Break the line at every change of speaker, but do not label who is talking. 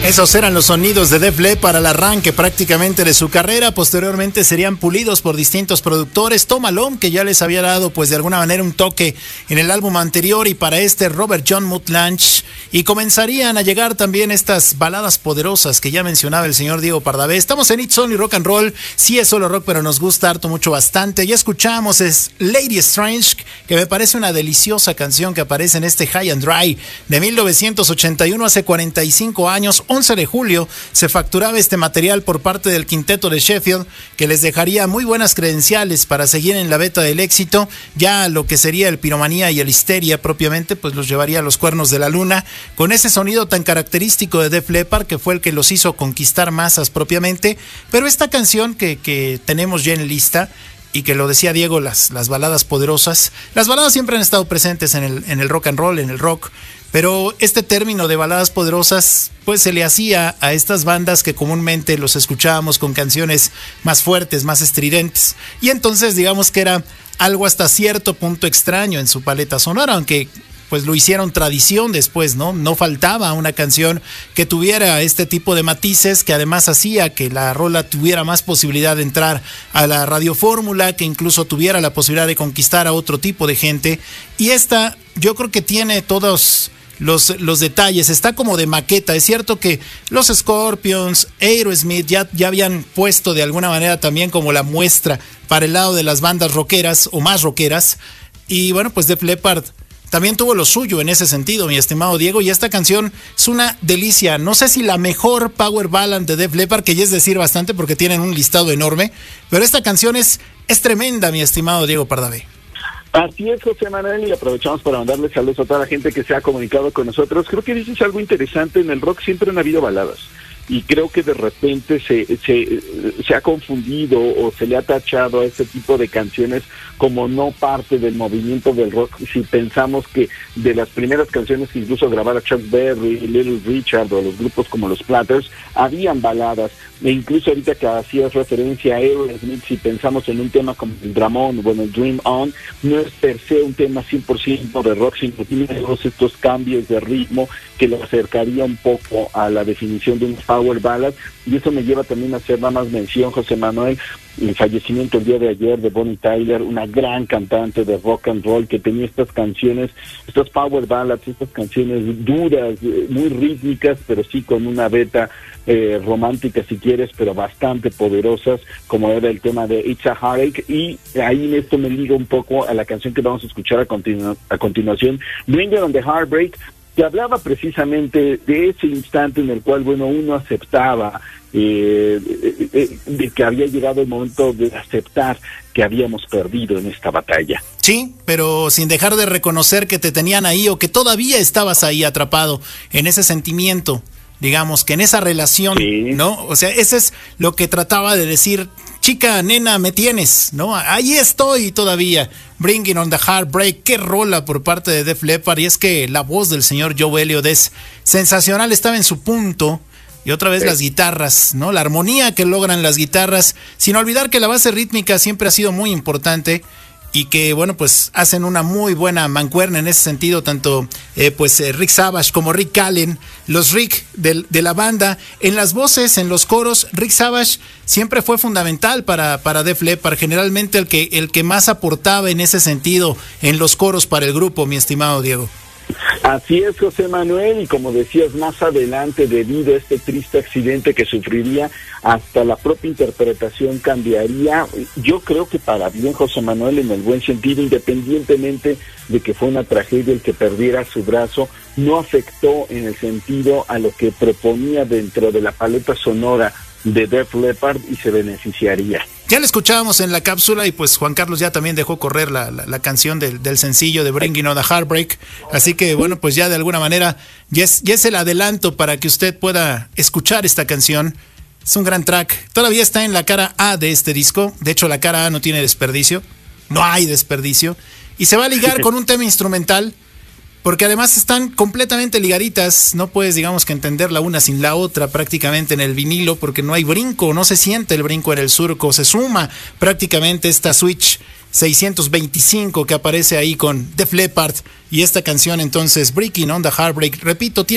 Esos eran los sonidos de Def Leppard al arranque prácticamente de su carrera. Posteriormente serían pulidos por distintos productores. Tom Malone, que ya les había dado pues de alguna manera un toque en el álbum anterior, y para este Robert John Mutt-Lange. Y comenzarían a llegar también estas baladas poderosas que ya mencionaba el señor Diego Pardavé. Estamos en It's Only Rock and Roll. Sí es solo rock, pero nos gusta harto, mucho, bastante. Ya escuchamos es Lady Strange, que me parece una deliciosa canción que aparece en este High and Dry de 1981, hace 45 años. 11 de julio se facturaba este material por parte del quinteto de Sheffield, que les dejaría muy buenas credenciales para seguir en la veta del éxito. Ya lo que sería el Piromanía y el Histeria propiamente, pues los llevaría a los cuernos de la luna, con ese sonido tan característico de Def Leppard, que fue el que los hizo conquistar masas propiamente. Pero esta canción que tenemos ya en lista, y que lo decía Diego, las baladas poderosas. Las baladas siempre han estado presentes en el rock and roll, en el rock, pero este término de baladas poderosas pues se le hacía a estas bandas que comúnmente los escuchábamos con canciones más fuertes, más estridentes, y entonces digamos que era algo hasta cierto punto extraño en su paleta sonora, aunque pues lo hicieron tradición después, ¿no? No faltaba una canción que tuviera este tipo de matices, que además hacía que la rola tuviera más posibilidad de entrar a la radiofórmula, que incluso tuviera la posibilidad de conquistar a otro tipo de gente. Y esta, yo creo que tiene todos los detalles, está como de maqueta. Es cierto que los Scorpions, Aerosmith ya habían puesto de alguna manera también como la muestra para el lado de las bandas rockeras o más rockeras, y bueno, pues Def Leppard también tuvo lo suyo en ese sentido, mi estimado Diego, y esta canción es una delicia. No sé si la mejor power ballad de Def Leppard, que ya es decir bastante porque tienen un listado enorme, pero esta canción es tremenda, mi estimado Diego Pardavé.
Así es, José Manuel, y aprovechamos para mandarle saludos a toda la gente que se ha comunicado con nosotros. Creo que dices algo interesante. En el rock siempre han habido baladas, y creo que de repente se ha confundido o se le ha tachado a este tipo de canciones como no parte del movimiento del rock. Si pensamos que de las primeras canciones que incluso grabara Chuck Berry, Little Richard o los grupos como los Platters, habían baladas, e incluso ahorita que hacías referencia a Aerosmith, si pensamos en un tema como el Dramón, bueno, el Dream On, no es per se un tema 100% de rock, sino que tiene todos estos cambios de ritmo que lo acercaría un poco a la definición de un power ballad. Y eso me lleva también a hacer nada más mención, José Manuel, el fallecimiento el día de ayer de Bonnie Tyler, una gran cantante de rock and roll que tenía estas canciones, estas power ballads, estas canciones duras, muy rítmicas, pero sí con una veta romántica si quieres, pero bastante poderosas, como era el tema de It's a Heartache. Y ahí esto me liga un poco a la canción que vamos a escuchar a continuación, Bring It on the Heartbreak, que hablaba precisamente de ese instante en el cual, bueno, uno aceptaba de que había llegado el momento de aceptar que habíamos perdido en esta batalla.
Sí, pero sin dejar de reconocer que te tenían ahí, o que todavía estabas ahí atrapado en ese sentimiento, digamos, que en esa relación, sí, ¿no? O sea, ese es lo que trataba de decir: chica, nena, me tienes, ¿no? Ahí estoy todavía. Bringing on the Heartbreak, qué rola por parte de Def Leppard. Y es que la voz del señor Joe Elliott es sensacional, estaba en su punto. Y otra vez las guitarras, ¿no? La armonía que logran las guitarras, sin olvidar que la base rítmica siempre ha sido muy importante, y que, bueno, pues hacen una muy buena mancuerna en ese sentido, tanto Rick Savage como Rick Allen, los Rick de la banda. En las voces, en los coros, Rick Savage siempre fue fundamental para Def Leppard, generalmente el que más aportaba en ese sentido en los coros para el grupo, mi estimado Diego.
Así es, José Manuel, y como decías, más adelante, debido a este triste accidente que sufriría, hasta la propia interpretación cambiaría. Yo creo que para bien, José Manuel, en el buen sentido, independientemente de que fue una tragedia el que perdiera su brazo, no afectó en el sentido a lo que proponía dentro de la paleta sonora de Def Leppard, y se beneficiaría.
Ya la escuchábamos en la cápsula, y pues Juan Carlos ya también dejó correr la canción del sencillo de Bringing on the Heartbreak, así que bueno, pues ya de alguna manera ya es el adelanto para que usted pueda escuchar esta canción. Es un gran track, todavía está en la cara A de este disco. De hecho, la cara A no tiene desperdicio, no hay desperdicio, y se va a ligar con un tema instrumental, porque además están completamente ligaditas. No puedes, digamos, que entender la una sin la otra prácticamente en el vinilo, porque no hay brinco, no se siente el brinco en el surco. Se suma prácticamente esta Switch 625 que aparece ahí con Def Leppard y esta canción, entonces, Breaking on the Heartbreak. Repito, tiene